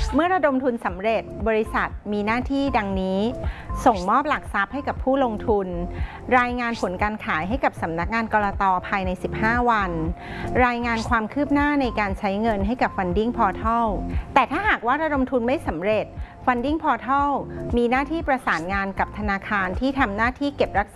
เมื่อระดมทุนสำเร็จบริษัทมีหน้าที่ดังนี้ส่งมอบหลักทรัพย์ให้กับผู้ลงทุนรายงานผลการขายให้กับสำนักงานกลต.ภายใน15วันรายงานความคืบหน้าในการใช้เงินให้กับ Funding Portal แต่ถ้าหากว่าระดมทุนไม่สำเร็จ Funding Portal มีหน้าที่ประสานงานกับธนาคารที่ทำหน้าที่เก็บรัก